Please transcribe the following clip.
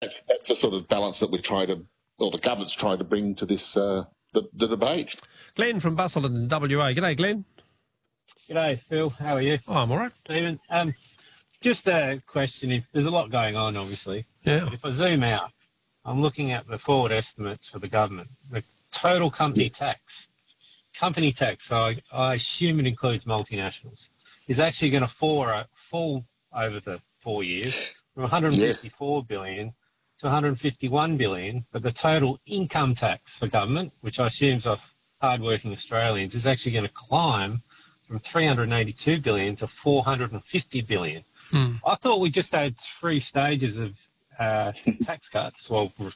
that's the sort of balance that the government's trying to bring to this the debate. Glenn from Busselton, WA. G'day, Glenn. G'day, Phil. How are you? Oh, I'm all right. Stephen, just a question. If there's a lot going on, obviously. Yeah. But if I zoom out, I'm looking at the forward estimates for the government. The total company tax, so I assume it includes multinationals, is actually going to fall over the 4 years from 154 billion to 151 billion. But the total income tax for government, which I assume is of hardworking Australians, is actually going to climb from 382 billion to 450 billion. I thought we just had 3 stages of tax cuts, well,